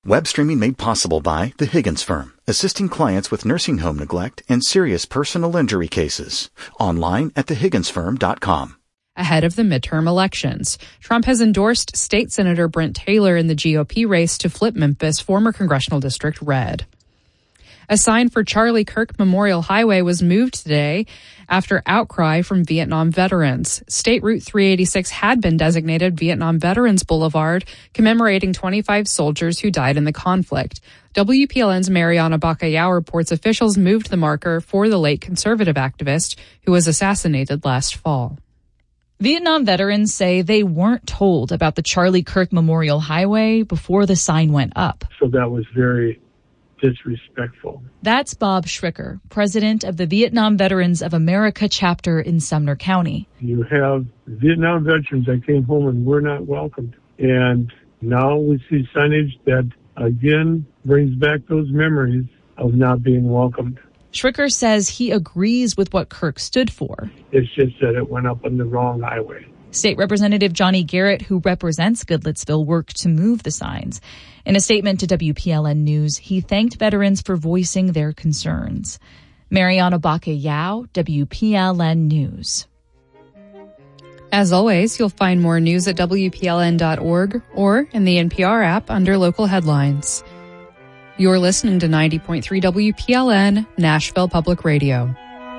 Web streaming made possible by The Higgins Firm, assisting clients with nursing home neglect and serious personal injury cases. Online at thehigginsfirm.com. Ahead of the midterm elections, Trump has endorsed State Senator Brent Taylor in the GOP race to flip Memphis' former congressional district red. A sign for Charlie Kirk Memorial Highway was moved today after outcry from Vietnam veterans. State Route 386 had been designated Vietnam Veterans Boulevard, commemorating 25 soldiers who died in the conflict. WPLN's Mariana Bacallao reports officials moved the marker for the late conservative activist who was assassinated last fall. Vietnam veterans say they weren't told about the Charlie Kirk Memorial Highway before the sign went up. So that was very disrespectful. That's Bob Schricker, president of the Vietnam Veterans of America chapter in Sumner County. You have Vietnam veterans that came home and were not welcomed. And now we see signage that, again, brings back those memories of not being welcomed. Schricker says he agrees with what Kirk stood for. It's just that it went up on the wrong highway. State Representative Johnny Garrett, who represents Goodlettsville, worked to move the signs. In a statement to WPLN News, he thanked veterans for voicing their concerns. Mariana Bacallao, WPLN News. As always, you'll find more news at WPLN.org or in the NPR app under local headlines. You're listening to 90.3 WPLN, Nashville Public Radio.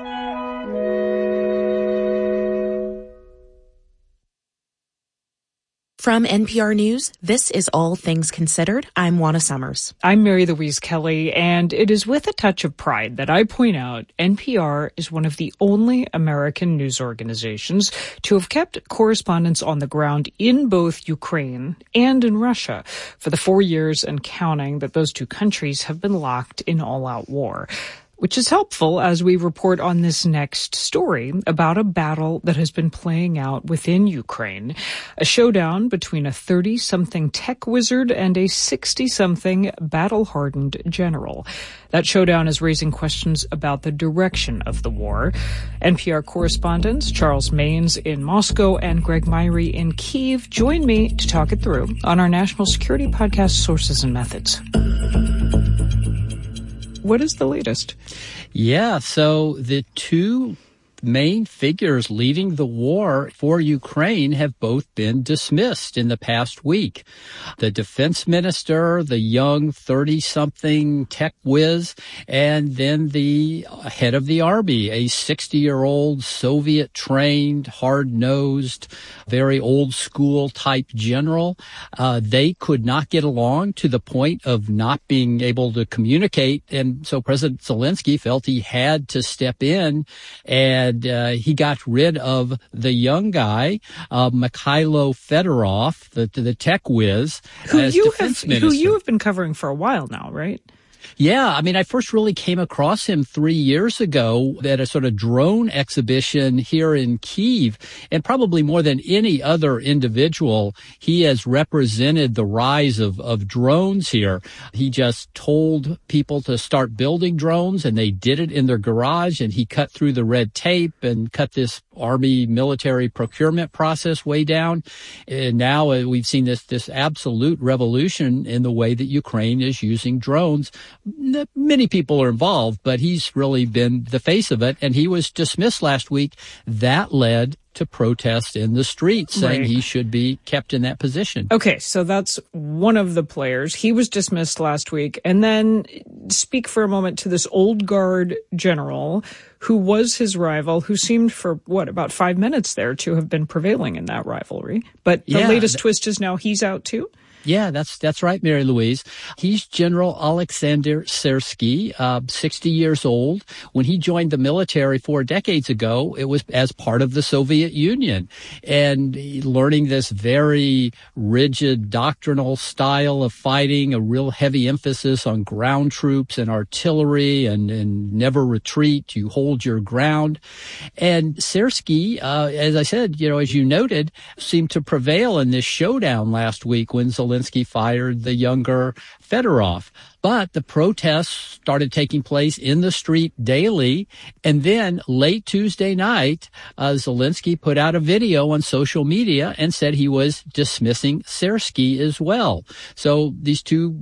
From NPR News, this is All Things Considered. I'm Juana Summers. I'm Mary Louise Kelly, and it is with a touch of pride that I point out NPR is one of the only American news organizations to have kept correspondents on the ground in both Ukraine and in Russia for the 4 years and counting that those two countries have been locked in all-out war. Which is helpful as we report on this next story about a battle that has been playing out within Ukraine, a showdown between a 30-something tech wizard and a 60-something battle-hardened general. That showdown is raising questions about the direction of the war. NPR correspondents Charles Maynes in Moscow and Greg Myrie in Kyiv join me to talk it through on our national security podcast, Sources and Methods. What is the latest? Yeah, so the two main figures leading the war for Ukraine have both been dismissed in the past week. The defense minister, the young 30-something tech whiz, and then the head of the army, a 60-year-old Soviet-trained, hard-nosed, very old-school type general. They could not get along to the point of not being able to communicate, and so President Zelensky felt he had to step in, and he got rid of the young guy, Mikhailo Fedorov, the tech whiz, as defense minister. Who you have been covering for a while now, right? Yeah, I mean, I first really came across him 3 years ago at a sort of drone exhibition here in Kyiv, and probably more than any other individual, he has represented the rise of drones here. He just told people to start building drones, and they did it in their garage, and he cut through the red tape and cut this Army military procurement process way down. And now we've seen this absolute revolution in the way that Ukraine is using drones. Many people are involved, but he's really been the face of it, and he was dismissed last week. That led to protests in the streets saying he should be kept in that position. Okay, so that's one of the players. He was dismissed last week. And then speak for a moment to this old guard general who was his rival, who seemed for, about 5 minutes there to have been prevailing in that rivalry. But the latest twist is now he's out too? Yeah, that's right, Mary Louise. He's General Alexander Sersky, 60 years old. When he joined the military 4 decades ago, it was as part of the Soviet Union. And learning this very rigid doctrinal style of fighting, a real heavy emphasis on ground troops and artillery and never retreat. You hold your ground. And Sersky, as I said, as you noted, seemed to prevail in this showdown last week when Zelensky fired the younger Fedorov. But the protests started taking place in the street daily. And then late Tuesday night, Zelensky put out a video on social media and said he was dismissing Sersky as well. So these two